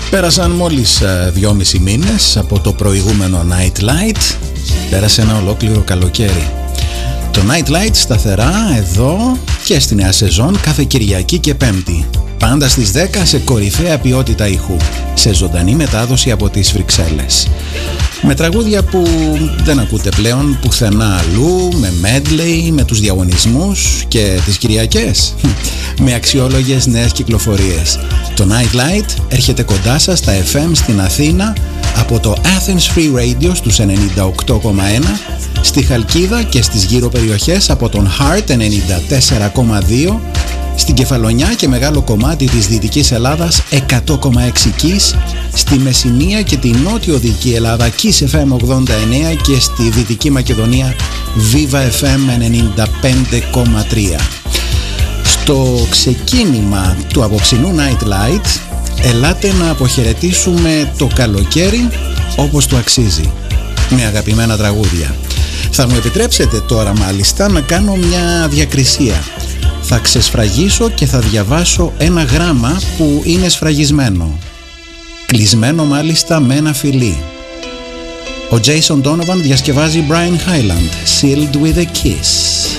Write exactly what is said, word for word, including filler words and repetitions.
Πέρασαν μόλις δυόμισι μήνες από το προηγούμενο Night Light. Πέρασε ένα ολόκληρο καλοκαίρι. Το Night Light σταθερά εδώ και στη νέα σεζόν κάθε Κυριακή και Πέμπτη. Πάντα στις δέκα σε κορυφαία ποιότητα ήχου, σε ζωντανή μετάδοση από τις Βρυξέλλες. Με τραγούδια που δεν ακούτε πλέον πουθενά αλλού, με medley, με τους διαγωνισμούς και τις Κυριακές με αξιόλογες νέες κυκλοφορίες. Το Night Light έρχεται κοντά σας στα εφ εμ στην Αθήνα από το Athens Free Radio στους ενενήντα οκτώ κόμμα ένα, στη Χαλκίδα και στις γύρω περιοχές από τον Heart ενενήντα τέσσερα κόμμα δύο, στην Κεφαλονιά και μεγάλο κομμάτι της Δυτικής Ελλάδας εκατό κόμμα έξι Kiss, στη Μεσσηνία και τη Νότιο Δυτική Ελλάδα Kiss εφ εμ ογδόντα εννέα και στη Δυτική Μακεδονία Viva εφ εμ ενενήντα πέντε κόμμα τρία. Στο ξεκίνημα του απόψινού Night Light ελάτε να αποχαιρετήσουμε το καλοκαίρι όπως το αξίζει, με αγαπημένα τραγούδια. Θα μου επιτρέψετε τώρα μάλιστα να κάνω μια διακρισία. Θα ξεσφραγίσω και θα διαβάσω ένα γράμμα που είναι σφραγισμένο, κλεισμένο μάλιστα με ένα φιλί. Ο Jason Donovan διασκευάζει Brian Hyland, Sealed with a Kiss.